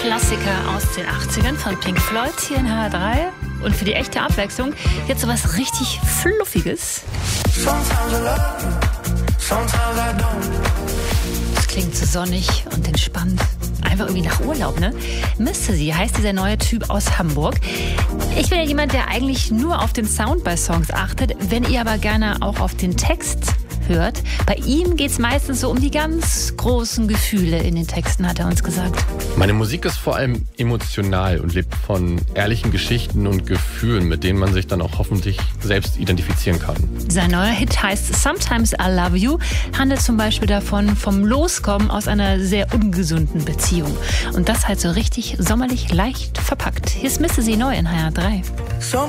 Klassiker aus den 80ern von Pink Floyd hier in HR3. Und für die echte Abwechslung jetzt so was richtig Fluffiges. Das klingt so sonnig und entspannt. Einfach irgendwie nach Urlaub, ne? Mr. Sie heißt dieser neue Typ aus Hamburg. Ich bin ja jemand, der eigentlich nur auf den Sound bei Songs achtet. Wenn ihr aber gerne auch auf den Text hört, bei ihm geht es meistens so um die ganz großen Gefühle in den Texten, hat er uns gesagt. Meine Musik ist vor allem emotional und lebt von ehrlichen Geschichten und Gefühlen, mit denen man sich dann auch hoffentlich selbst identifizieren kann. Sein neuer Hit heißt Sometimes I Love You, handelt zum Beispiel davon, vom Loskommen aus einer sehr ungesunden Beziehung. Und das halt so richtig sommerlich leicht verpackt. Hier ist Mr. Sie neu in HR3.